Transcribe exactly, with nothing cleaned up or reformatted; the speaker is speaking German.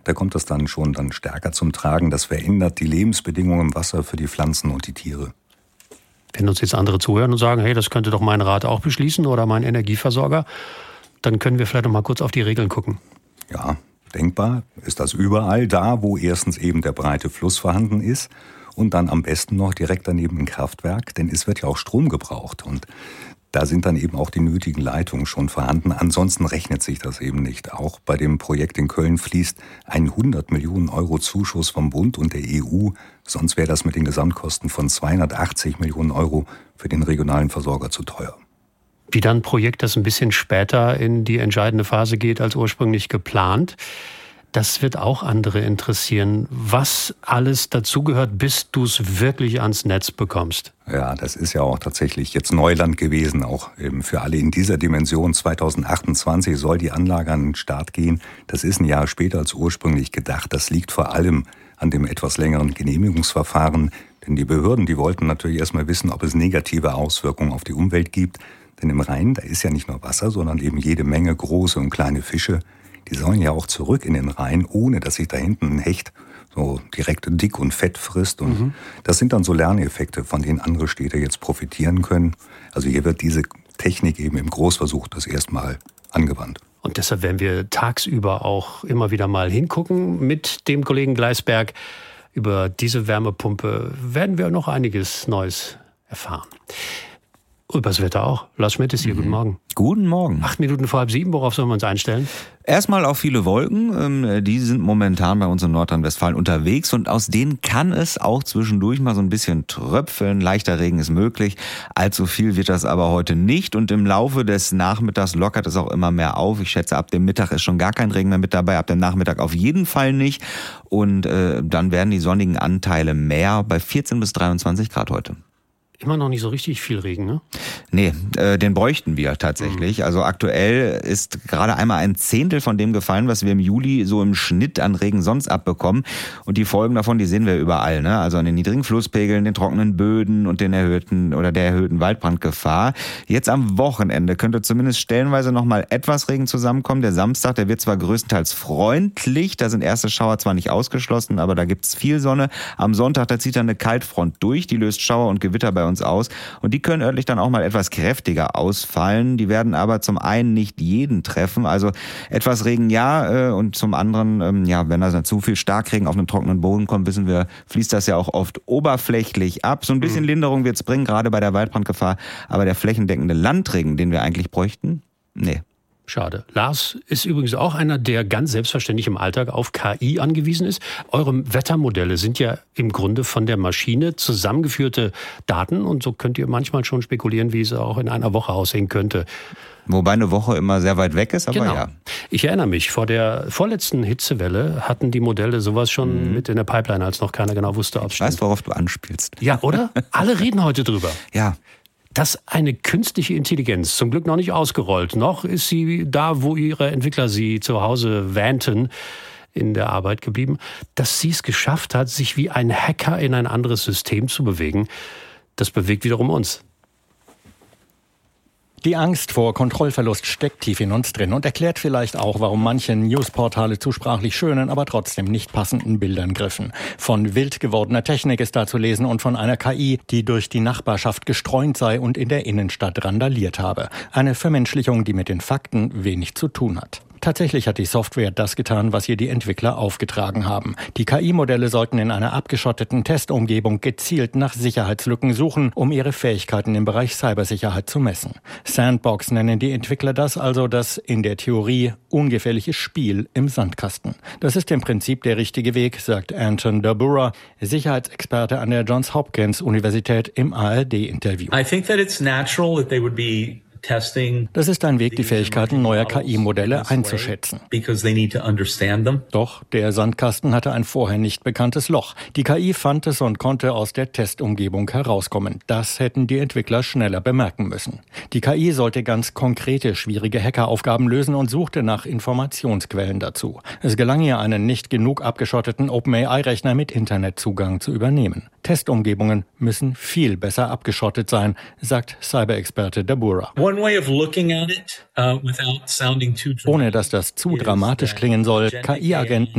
da kommt das dann schon dann stärker zum Tragen. Das verändert die Lebensbedingungen im Wasser für die Pflanzen und die Tiere. Wenn uns jetzt andere zuhören und sagen, hey, das könnte doch mein Rat auch beschließen oder mein Energieversorger, dann können wir vielleicht noch mal kurz auf die Regeln gucken. Ja, denkbar ist das überall da, wo erstens eben der breite Fluss vorhanden ist und dann am besten noch direkt daneben ein Kraftwerk, denn es wird ja auch Strom gebraucht und da sind dann eben auch die nötigen Leitungen schon vorhanden. Ansonsten rechnet sich das eben nicht. Auch bei dem Projekt in Köln fließt ein hundert Millionen Euro Zuschuss vom Bund und der E U. Sonst wäre das mit den Gesamtkosten von zweihundertachtzig Millionen Euro für den regionalen Versorger zu teuer. Wieder ein Projekt, das ein bisschen später in die entscheidende Phase geht als ursprünglich geplant. Das wird auch andere interessieren. Was alles dazugehört, bis du es wirklich ans Netz bekommst? Ja, das ist ja auch tatsächlich jetzt Neuland gewesen, auch eben für alle in dieser Dimension. zweitausendachtundzwanzig soll die Anlage an den Start gehen. Das ist ein Jahr später als ursprünglich gedacht. Das liegt vor allem an dem etwas längeren Genehmigungsverfahren. Denn die Behörden, die wollten natürlich erstmal wissen, ob es negative Auswirkungen auf die Umwelt gibt. Denn im Rhein, da ist ja nicht nur Wasser, sondern eben jede Menge große und kleine Fische. Die sollen ja auch zurück in den Rhein, ohne dass sich da hinten ein Hecht so direkt dick und fett frisst. Und mhm. das sind dann so Lerneffekte, von denen andere Städte jetzt profitieren können. Also hier wird diese Technik eben im Großversuch das erste Mal angewandt. Und deshalb werden wir tagsüber auch immer wieder mal hingucken mit dem Kollegen Gleisberg. Über diese Wärmepumpe werden wir noch einiges Neues erfahren. Übers Wetter auch. Lars Schmidt ist hier. Mhm. Guten Morgen. Guten Morgen. Acht Minuten vor halb sieben. Worauf sollen wir uns einstellen? Erstmal auf viele Wolken. Die sind momentan bei uns in Nordrhein-Westfalen unterwegs und aus denen kann es auch zwischendurch mal so ein bisschen tröpfeln. Leichter Regen ist möglich. Allzu viel wird das aber heute nicht und im Laufe des Nachmittags lockert es auch immer mehr auf. Ich schätze, ab dem Mittag ist schon gar kein Regen mehr mit dabei. Ab dem Nachmittag auf jeden Fall nicht. Und äh, dann werden die sonnigen Anteile mehr bei vierzehn bis dreiundzwanzig Grad heute. Immer noch nicht so richtig viel Regen, ne? Nee, äh, den bräuchten wir tatsächlich. Mhm. Also aktuell ist gerade einmal ein Zehntel von dem gefallen, was wir im Juli so im Schnitt an Regen sonst abbekommen. Und die Folgen davon, die sehen wir überall, ne? Also an den niedrigen Flusspegeln, den trockenen Böden und den erhöhten oder der erhöhten Waldbrandgefahr. Jetzt am Wochenende könnte zumindest stellenweise noch mal etwas Regen zusammenkommen. Der Samstag, der wird zwar größtenteils freundlich, da sind erste Schauer zwar nicht ausgeschlossen, aber da gibt's viel Sonne. Am Sonntag, da zieht dann eine Kaltfront durch, die löst Schauer und Gewitter bei uns aus und die können örtlich dann auch mal etwas kräftiger ausfallen. Die werden aber zum einen nicht jeden treffen, also etwas Regen ja äh, und zum anderen, ähm, ja, wenn da zu viel Starkregen auf einen trockenen Boden kommt, wissen wir, fließt das ja auch oft oberflächlich ab. So ein bisschen Linderung wird's bringen, gerade bei der Waldbrandgefahr, aber der flächendeckende Landregen, den wir eigentlich bräuchten, nee. Schade. Lars ist übrigens auch einer, der ganz selbstverständlich im Alltag auf K I angewiesen ist. Eure Wettermodelle sind ja im Grunde von der Maschine zusammengeführte Daten und so könnt ihr manchmal schon spekulieren, wie es auch in einer Woche aussehen könnte. Wobei eine Woche immer sehr weit weg ist, aber genau. Ja. Ich erinnere mich, vor der vorletzten Hitzewelle hatten die Modelle sowas schon mhm. mit in der Pipeline, als noch keiner genau wusste, ob es stimmt. Ich weiß, worauf du anspielst. Ja, oder? Alle reden heute drüber. Ja. Dass eine künstliche Intelligenz, zum Glück noch nicht ausgerollt, noch ist sie da, wo ihre Entwickler sie zu Hause wähnten, in der Arbeit geblieben, dass sie es geschafft hat, sich wie ein Hacker in ein anderes System zu bewegen, das bewegt wiederum uns. Die Angst vor Kontrollverlust steckt tief in uns drin und erklärt vielleicht auch, warum manche Newsportale zu sprachlich schönen, aber trotzdem nicht passenden Bildern griffen. Von wild gewordener Technik ist da zu lesen und von einer K I, die durch die Nachbarschaft gestreunt sei und in der Innenstadt randaliert habe. Eine Vermenschlichung, die mit den Fakten wenig zu tun hat. Tatsächlich hat die Software das getan, was ihr die Entwickler aufgetragen haben. Die K I-Modelle sollten in einer abgeschotteten Testumgebung gezielt nach Sicherheitslücken suchen, um ihre Fähigkeiten im Bereich Cybersicherheit zu messen. Sandbox nennen die Entwickler das, also das in der Theorie ungefährliche Spiel im Sandkasten. Das ist im Prinzip der richtige Weg, sagt Anton Dabura, Sicherheitsexperte an der Johns Hopkins Universität im A R D-Interview. I think that it's natural that they would be Das ist ein Weg, die Fähigkeiten neuer K I-Modelle einzuschätzen. Doch der Sandkasten hatte ein vorher nicht bekanntes Loch. Die K I fand es und konnte aus der Testumgebung herauskommen. Das hätten die Entwickler schneller bemerken müssen. Die K I sollte ganz konkrete, schwierige Hackeraufgaben lösen und suchte nach Informationsquellen dazu. Es gelang ihr, einen nicht genug abgeschotteten OpenAI-Rechner mit Internetzugang zu übernehmen. Testumgebungen müssen viel besser abgeschottet sein, sagt Cyberexperte Dabura. Ohne dass das zu dramatisch klingen soll, K I-Agenten